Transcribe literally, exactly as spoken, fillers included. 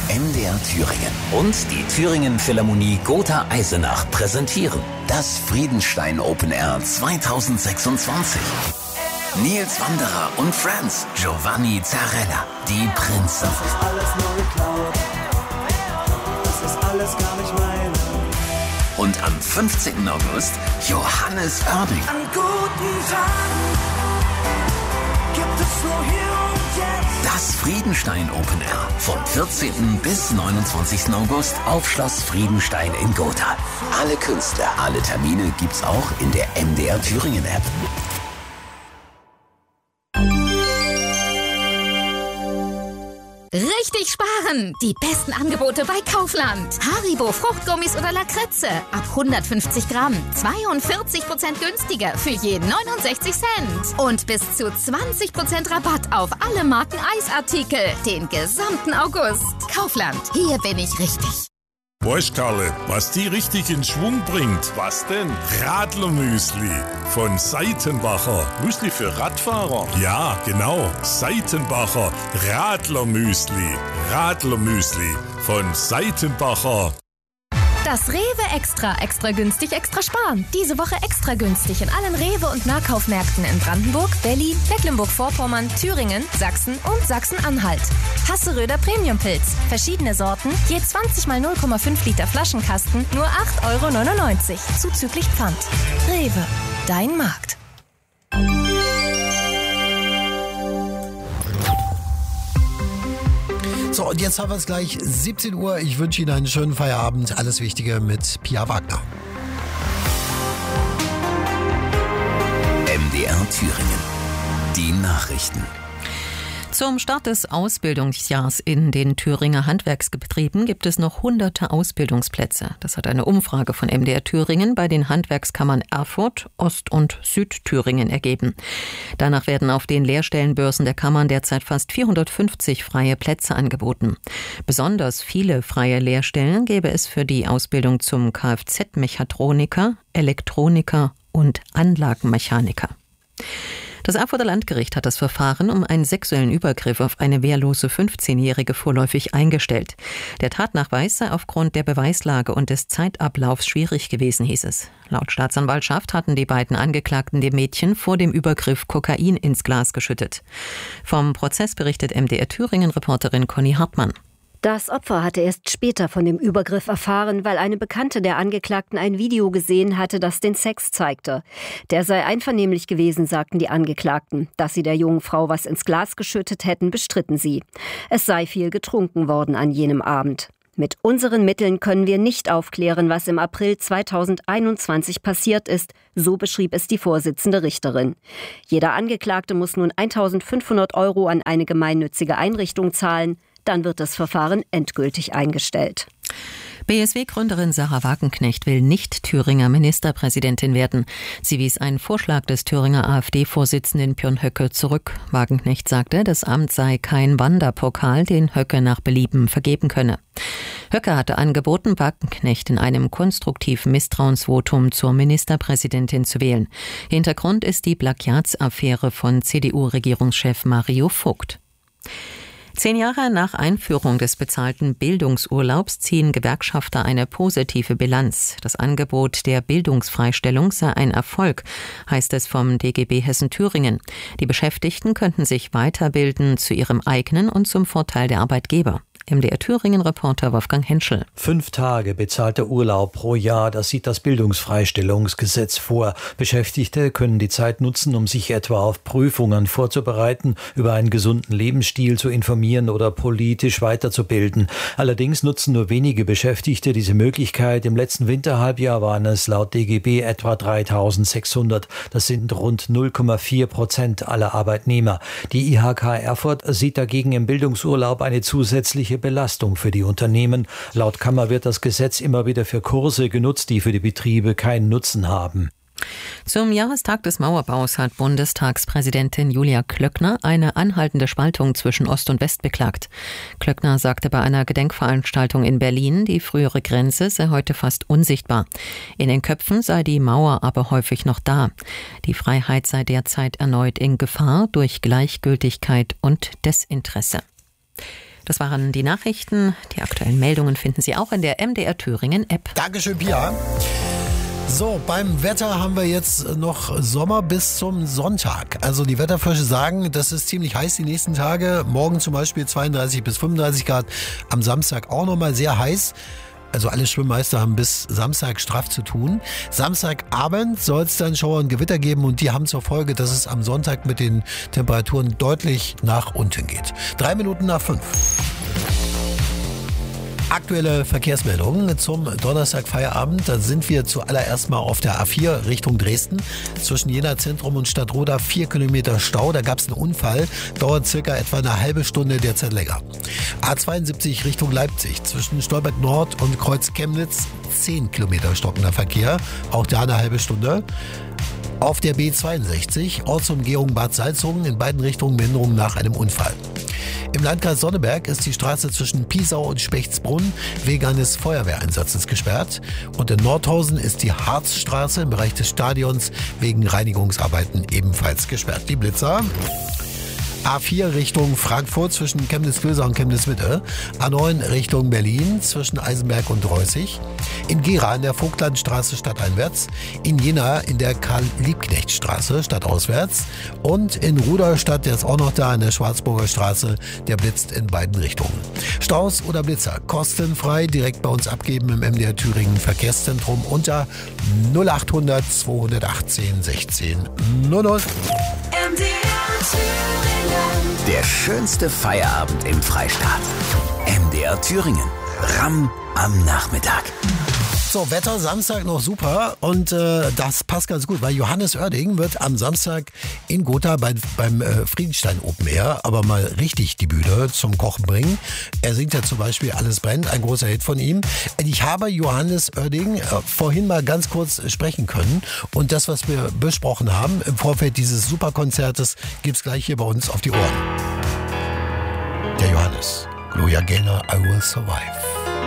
M D R Thüringen und die Thüringen Philharmonie Gotha Eisenach präsentieren das Friedenstein Open Air zweitausendsechsundzwanzig. Nils Wanderer und Friends, Giovanni Zarella, die Prinzen. Das ist alles nur geklaut, das ist alles gar nicht meine. Und am fünfzehnten August Johannes Oerding. An guten Tagen gibt es nur hier und jetzt. Das Friedenstein Open Air vom vierzehnten bis neunundzwanzigsten August auf Schloss Friedenstein in Gotha. Alle Künstler, alle Termine gibt's auch in der M D R Thüringen App. Richtig sparen! Die besten Angebote bei Kaufland. Haribo Fruchtgummis oder Lakritze ab hundertfünfzig Gramm. zweiundvierzig Prozent günstiger für je neunundsechzig Cent. Und bis zu zwanzig Prozent Rabatt auf alle Marken Eisartikel. Den gesamten August. Kaufland. Hier bin ich richtig. Weißt Karle, was die richtig in Schwung bringt? Was denn? Radlermüsli von Seitenbacher. Müsli für Radfahrer? Ja, genau. Seitenbacher Radlermüsli. Radlermüsli von Seitenbacher. Das Rewe Extra, extra günstig, extra sparen. Diese Woche extra günstig in allen Rewe- und Nahkaufmärkten in Brandenburg, Berlin, Mecklenburg-Vorpommern, Thüringen, Sachsen und Sachsen-Anhalt. Hasseröder Premiumpilz. Verschiedene Sorten, je zwanzig mal null Komma fünf Liter Flaschenkasten, nur acht Euro neunundneunzig, zuzüglich Pfand. Rewe, dein Markt. So, und jetzt haben wir es gleich siebzehn Uhr. Ich wünsche Ihnen einen schönen Feierabend. Alles Wichtige mit Pia Wagner. M D R Thüringen. Die Nachrichten. Zum Start des Ausbildungsjahrs in den Thüringer Handwerksbetrieben gibt es noch hunderte Ausbildungsplätze. Das hat eine Umfrage von M D R Thüringen bei den Handwerkskammern Erfurt, Ost- und Südthüringen ergeben. Danach werden auf den Lehrstellenbörsen der Kammern derzeit fast vierhundertfünfzig freie Plätze angeboten. Besonders viele freie Lehrstellen gäbe es für die Ausbildung zum Kfz-Mechatroniker, Elektroniker und Anlagenmechaniker. Das Erfurter Landgericht hat das Verfahren um einen sexuellen Übergriff auf eine wehrlose fünfzehnjährige vorläufig eingestellt. Der Tatnachweis sei aufgrund der Beweislage und des Zeitablaufs schwierig gewesen, hieß es. Laut Staatsanwaltschaft hatten die beiden Angeklagten dem Mädchen vor dem Übergriff Kokain ins Glas geschüttet. Vom Prozess berichtet M D R Thüringen-Reporterin Conny Hartmann. Das Opfer hatte erst später von dem Übergriff erfahren, weil eine Bekannte der Angeklagten ein Video gesehen hatte, das den Sex zeigte. Der sei einvernehmlich gewesen, sagten die Angeklagten. Dass sie der jungen Frau was ins Glas geschüttet hätten, bestritten sie. Es sei viel getrunken worden an jenem Abend. Mit unseren Mitteln können wir nicht aufklären, was im April zweitausendeinundzwanzig passiert ist, so beschrieb es die Vorsitzende Richterin. Jeder Angeklagte muss nun eintausendfünfhundert Euro an eine gemeinnützige Einrichtung zahlen. Dann wird das Verfahren endgültig eingestellt. B S W-Gründerin Sarah Wagenknecht will nicht Thüringer Ministerpräsidentin werden. Sie wies einen Vorschlag des Thüringer AfD-Vorsitzenden Björn Höcke zurück. Wagenknecht sagte, das Amt sei kein Wanderpokal, den Höcke nach Belieben vergeben könne. Höcke hatte angeboten, Wagenknecht in einem konstruktiven Misstrauensvotum zur Ministerpräsidentin zu wählen. Hintergrund ist die Plagiatsaffäre von C D U-Regierungschef Mario Vogt. Zehn Jahre nach Einführung des bezahlten Bildungsurlaubs ziehen Gewerkschafter eine positive Bilanz. Das Angebot der Bildungsfreistellung sei ein Erfolg, heißt es vom D G B Hessen-Thüringen. Die Beschäftigten könnten sich weiterbilden zu ihrem eigenen und zum Vorteil der Arbeitgeber. M D R Thüringen-Reporter Wolfgang Henschel. Fünf Tage bezahlter Urlaub pro Jahr, das sieht das Bildungsfreistellungsgesetz vor. Beschäftigte können die Zeit nutzen, um sich etwa auf Prüfungen vorzubereiten, über einen gesunden Lebensstil zu informieren oder politisch weiterzubilden. Allerdings nutzen nur wenige Beschäftigte diese Möglichkeit. Im letzten Winterhalbjahr waren es laut D G B etwa dreitausendsechshundert. Das sind rund null Komma vier Prozent aller Arbeitnehmer. Die I H K Erfurt sieht dagegen im Bildungsurlaub eine zusätzliche Belastung für die Unternehmen. Laut Kammer wird das Gesetz immer wieder für Kurse genutzt, die für die Betriebe keinen Nutzen haben. Zum Jahrestag des Mauerbaus hat Bundestagspräsidentin Julia Klöckner eine anhaltende Spaltung zwischen Ost und West beklagt. Klöckner sagte bei einer Gedenkveranstaltung in Berlin, die frühere Grenze sei heute fast unsichtbar. In den Köpfen sei die Mauer aber häufig noch da. Die Freiheit sei derzeit erneut in Gefahr durch Gleichgültigkeit und Desinteresse. Das waren die Nachrichten. Die aktuellen Meldungen finden Sie auch in der M D R Thüringen App. Dankeschön, Pia. So, beim Wetter haben wir jetzt noch Sommer bis zum Sonntag. Also die Wetterfrösche sagen, das ist ziemlich heiß die nächsten Tage. Morgen zum Beispiel zweiunddreißig bis fünfunddreißig Grad. Am Samstag auch nochmal sehr heiß. Also alle Schwimmmeister haben bis Samstag straff zu tun. Samstagabend soll es dann Schauer und Gewitter geben und die haben zur Folge, dass es am Sonntag mit den Temperaturen deutlich nach unten geht. Drei Minuten nach fünf. Aktuelle Verkehrsmeldungen zum Donnerstag Feierabend. Da sind wir zuallererst mal auf der A vier Richtung Dresden. Zwischen Jena Zentrum und Stadtroda vier Kilometer Stau. Da gab es einen Unfall. Dauert circa etwa eine halbe Stunde, derzeit länger. A zweiundsiebzig Richtung Leipzig. Zwischen Stolberg Nord und Kreuz Chemnitz zehn Kilometer stockender Verkehr. Auch da eine halbe Stunde. Auf der B zweiundsechzig Ortsumgehung Bad Salzungen in beiden Richtungen Behinderung nach einem Unfall. Im Landkreis Sonneberg ist die Straße zwischen Piesau und Spechtsbrunn wegen eines Feuerwehreinsatzes gesperrt. Und in Nordhausen ist die Harzstraße im Bereich des Stadions wegen Reinigungsarbeiten ebenfalls gesperrt. Die Blitzer. A vier Richtung Frankfurt zwischen Chemnitz-Klöser und Chemnitz-Mitte. A neun Richtung Berlin zwischen Eisenberg und Reußig. In Gera in der Vogtlandstraße stadteinwärts. In Jena in der Karl-Liebknecht-Straße stadtauswärts. Und in Rudolstadt, der ist auch noch da, in der Schwarzburger Straße. Der blitzt in beiden Richtungen. Staus oder Blitzer kostenfrei direkt bei uns abgeben im M D R Thüringen Verkehrszentrum unter null acht hundert zweihundertachtzehn sechzehn null null. M D R Thüringen. Der schönste Feierabend im Freistaat. M D R Thüringen. Ramm am Nachmittag. So, Wetter Samstag noch super und äh, das passt ganz gut, weil Johannes Oerding wird am Samstag in Gotha bei, beim äh, Friedenstein Open Air aber mal richtig die Bühne zum Kochen bringen. Er singt ja zum Beispiel Alles brennt, ein großer Hit von ihm. Ich habe Johannes Oerding äh, vorhin mal ganz kurz sprechen können und das, was wir besprochen haben im Vorfeld dieses Superkonzertes, gibt's gleich hier bei uns auf die Ohren. Der Johannes. Gloria Gaynor, I Will Survive.